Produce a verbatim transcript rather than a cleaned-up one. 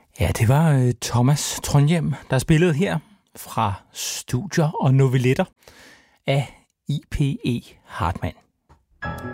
Ja, det var øh, Thomas Trondhjem, der spillede her fra Studier og Novelletter af I P E Hartmann.